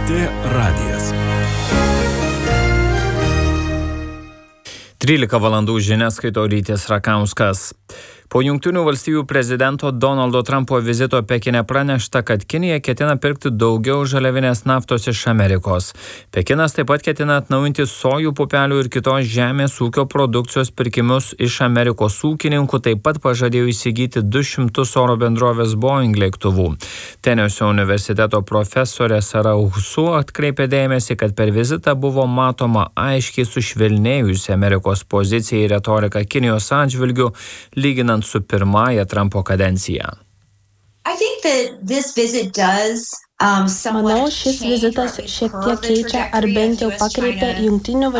LRT radijas. 13 valandų žinias skaito Rytis Rakauskas. Po Jungtinių valstijų prezidento Donaldo Trumpo vizito Pekine pranešta, kad Kinija ketina pirkti daugiau žaliavinės naftos iš Amerikos. Pekinas taip pat ketina atnaujinti sojų pupelių ir kitos žemės ūkio produkcijos pirkimus iš Amerikos ūkininkų, taip pat pažadėjo įsigyti 200 oro bendrovės Boeing lėktuvų. Tenesio universiteto profesorė Sara Husu atkreipė dėmesį, kad per vizitą buvo matoma aiškiai sušvelnėjusi Amerikos pozicija ir retorika Kinijos atžvilgiu, lyginant su pirmąja Trumpo kadencija. Manau, šis vizitas šiek tiek keičia ar bent jau pakreipia Jungtinių